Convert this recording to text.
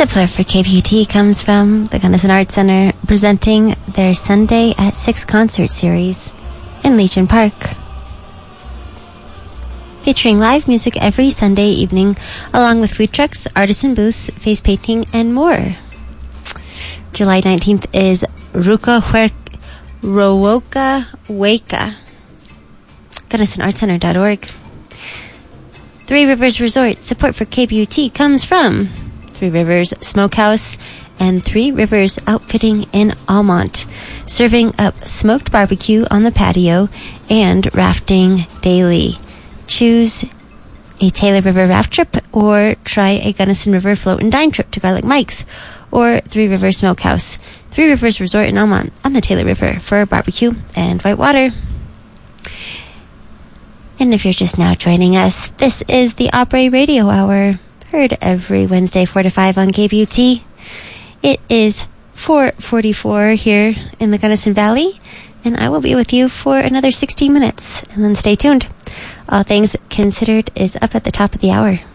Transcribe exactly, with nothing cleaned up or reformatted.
Support for K B U T comes from the Gunnison Arts Center, presenting their Sunday at six concert series in Legion Park, featuring live music every Sunday evening, along with food trucks, artisan booths, face painting, and more. July nineteenth is Ruka Huerca, Rowoka Weka, Gunnison Arts Center dot org. Three Rivers Resort. Support for K B U T comes from Three Rivers Smokehouse and Three Rivers Outfitting in Almont, serving up smoked barbecue on the patio and rafting daily. Choose a Taylor River raft trip or try a Gunnison River float and dine trip to Garlic Mike's or Three Rivers Smokehouse. Three Rivers Resort in Almont on the Taylor River for barbecue and white water. And if you're just now joining us, this is the Opry Radio Hour, heard every Wednesday four to five on K B U T. It is four forty-four here in the Gunnison Valley, and I will be with you for another sixteen minutes. And then stay tuned. All Things Considered is up at the top of the hour.